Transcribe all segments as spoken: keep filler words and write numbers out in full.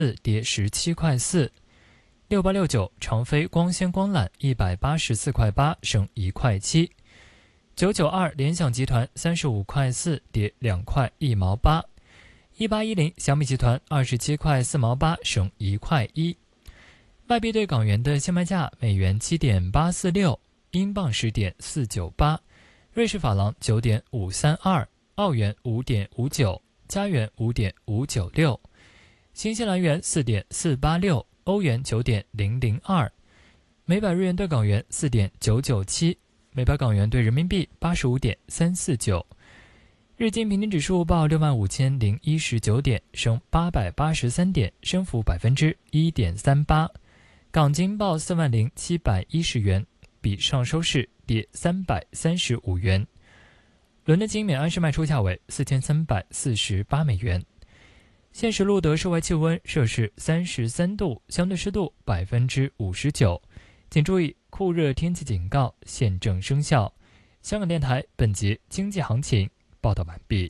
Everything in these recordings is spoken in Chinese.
跌十七块四。六八六九长飞光纤光缆一百八十四块八，升一块七。九九二联想集团三十五块四，跌两块一毛八。一八一零小米集团二十七块四毛八，升一块一。外币对港元的现卖价：美元七点八四六，英镑十点四九八，瑞士法郎九点五三二，澳元五点五九，加元五点五九六，新西兰元四点四八六，欧元九点零零二，每百日元对港元四点九九七，每百港元对人民币八十五点三四九。日经平均指数报六万五千零一十九点，升八百八十三点，升幅百分之一点三八。港金报四万零七百一十元，比上收市跌三百三十五元。伦敦金每安士卖出价为四千三百四十八美元。现时录得室外气温摄氏三十三度，相对湿度百分之五十九。请注意酷热天气警告现正生效。香港电台本节经济行情报道完毕。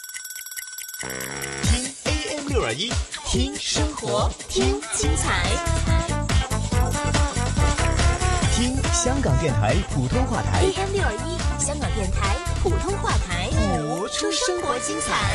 听 A M 六二一，听生活，听精彩，听香港电台普通话台 A M 六二一，香港电台普通话台， 播出生活精彩。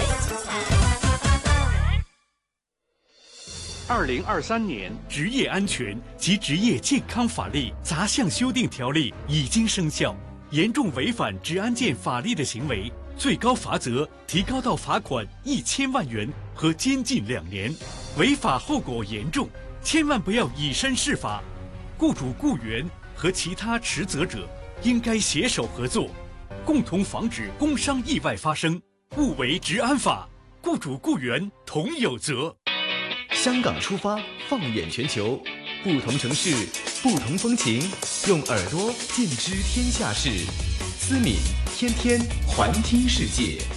二零二三年职业安全及职业健康法例杂项修订条例已经生效，严重违反职安健法律的行为，最高罚则提高到罚款一千万元和监禁两年，违法后果严重，千万不要以身试法。雇主、雇员和其他持责者应该携手合作，共同防止工伤意外发生，勿违职安法，雇主、雇员同有责。 香港出发，放眼全球，不同城市，不同风情，用耳朵见知天下事。思敏天天环听世界。